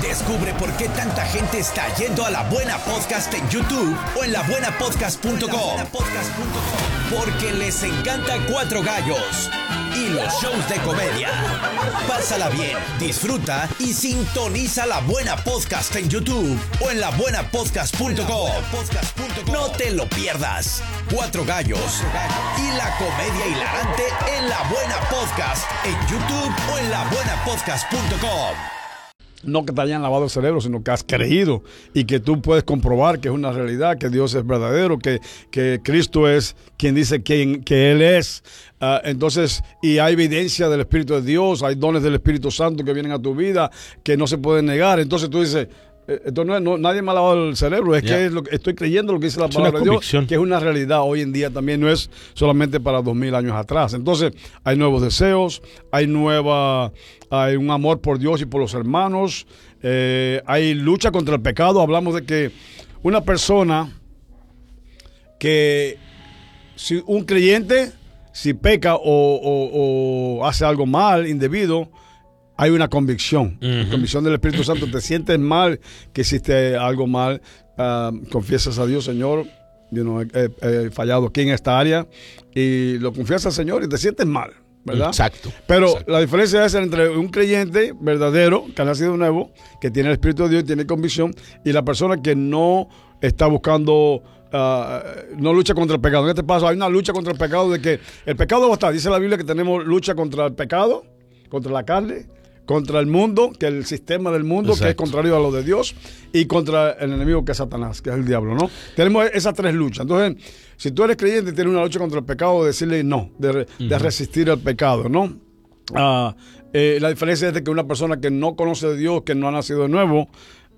Descubre por qué tanta gente está yendo a La Buena Podcast en YouTube o en labuenapodcast.com. Porque les encanta Cuatro Gallos y los shows de comedia. Pásala bien, disfruta y sintoniza La Buena Podcast en YouTube o en labuenapodcast.com. No te lo pierdas. Cuatro Gallos y la comedia hilarante en La Buena Podcast en YouTube o en labuenapodcast.com. No que te hayan lavado el cerebro, sino que has creído y que tú puedes comprobar que es una realidad, que Dios es verdadero, que Cristo es quien dice que Él es. Entonces, y hay evidencia del Espíritu de Dios, hay dones del Espíritu Santo que vienen a tu vida, que no se pueden negar. Entonces tú dices, esto nadie me ha lavado el cerebro, es que estoy creyendo lo que dice la palabra de Dios, que es una realidad hoy en día también, no es solamente para 2000 años atrás. Entonces, hay nuevos deseos, hay un amor por Dios y por los hermanos, hay lucha contra el pecado. Hablamos de que una persona si un creyente, si peca o hace algo mal, indebido, hay una convicción, la convicción del Espíritu Santo. Te sientes mal, que hiciste algo mal, confiesas a Dios, Señor, he fallado aquí en esta área, y lo confiesas al Señor y te sientes mal, ¿verdad? Exacto. Pero exacto. La diferencia es entre un creyente verdadero, que ha nacido de nuevo, que tiene el Espíritu de Dios y tiene convicción, y la persona que no está buscando, no lucha contra el pecado. En este paso hay una lucha contra el pecado, de que el pecado va a estar. Dice la Biblia que tenemos lucha contra el pecado, contra la carne, contra el mundo, que es el sistema del mundo, exacto, que es contrario a lo de Dios, y contra el enemigo, que es Satanás, que es el diablo, ¿no? Tenemos esas tres luchas. Entonces, si tú eres creyente, tienes una lucha contra el pecado, de decirle no, de resistir al pecado, ¿no? La diferencia es de que una persona que no conoce de Dios, que no ha nacido de nuevo,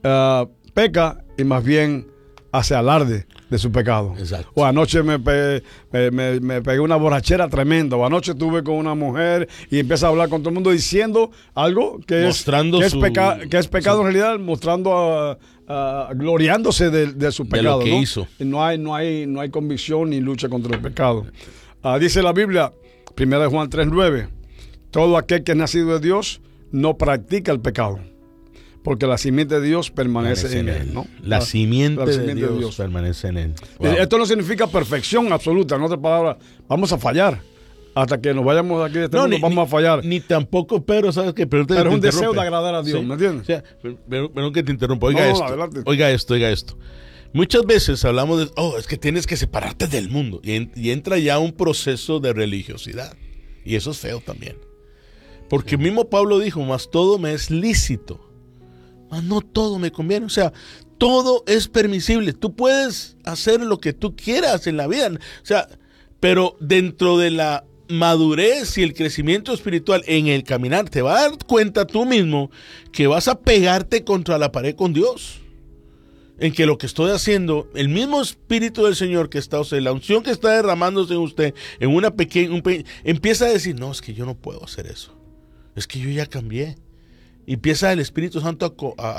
peca y más bien hace alarde de su pecado. Exacto. O anoche me pegué una borrachera tremenda, o anoche estuve con una mujer, y empieza a hablar con todo el mundo diciendo algo que es pecado en realidad, mostrando, gloriándose de su pecado, de lo que ¿no? hizo. Y no hay convicción ni lucha contra el pecado. Dice la Biblia, 1 Juan 3:9, todo aquel que es nacido de Dios no practica el pecado, porque la simiente de Dios permanece en él, ¿no? La simiente de Dios permanece en él. Wow. Esto no significa perfección absoluta. En otras palabras, vamos a fallar. Hasta que nos vayamos de aquí de este mundo, vamos a fallar. Ni tampoco, pero ¿sabes qué? Pero es un deseo de agradar a Dios, ¿sí? ¿Me entiendes? O sea, pero que te interrumpa. Oiga esto. Muchas veces hablamos de, es que tienes que separarte del mundo. Y entra ya un proceso de religiosidad. Y eso es feo también. Porque mismo Pablo dijo, mas todo me es lícito, no todo me conviene. O sea, todo es permisible. Tú puedes hacer lo que tú quieras en la vida. O sea, pero dentro de la madurez y el crecimiento espiritual en el caminar, te vas a dar cuenta tú mismo que vas a pegarte contra la pared con Dios. En que lo que estoy haciendo, el mismo Espíritu del Señor que está, o sea, la unción que está derramándose en usted, en una empieza a decir, no, es que yo no puedo hacer eso. Es que yo ya cambié. Y empieza el Espíritu Santo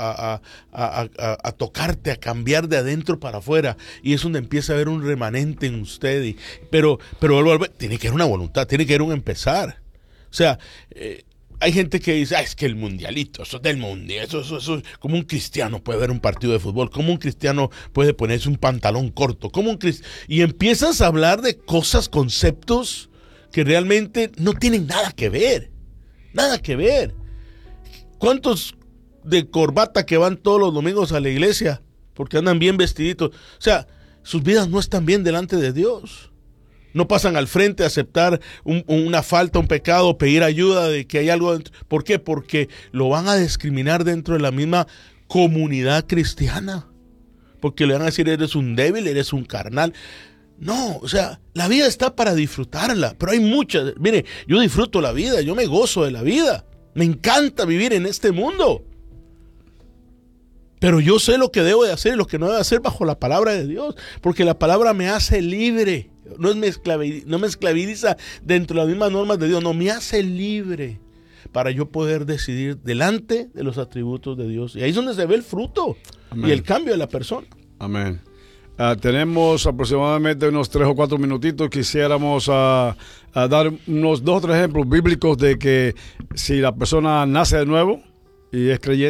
a tocarte, a cambiar de adentro para afuera. Y es donde empieza a haber un remanente en usted. Pero tiene que haber una voluntad, tiene que haber un empezar. O sea, hay gente que dice, es que el mundialito, eso es del mundial, eso como un cristiano puede ver un partido de fútbol, como un cristiano puede ponerse un pantalón corto, y empiezas a hablar de cosas, conceptos que realmente no tienen nada que ver. Nada que ver. ¿Cuántos de corbata que van todos los domingos a la iglesia porque andan bien vestiditos? O sea, sus vidas no están bien delante de Dios. No pasan al frente a aceptar una falta, un pecado, pedir ayuda de que hay algo dentro. ¿Por qué? Porque lo van a discriminar dentro de la misma comunidad cristiana. Porque le van a decir, eres un débil, eres un carnal. No, o sea, la vida está para disfrutarla, pero hay muchas. Mire, yo disfruto la vida, yo me gozo de la vida. Me encanta vivir en este mundo. Pero yo sé lo que debo de hacer y lo que no debo de hacer bajo la palabra de Dios. Porque la palabra me hace libre. No me esclaviza dentro de las mismas normas de Dios. No, me hace libre para yo poder decidir delante de los atributos de Dios. Y ahí es donde se ve el fruto. Amén. Y el cambio de la persona. Amén. Tenemos aproximadamente unos 3 o 4 minutitos. Quisiéramos dar unos 2 o 3 ejemplos bíblicos de que si la persona nace de nuevo y es creyente,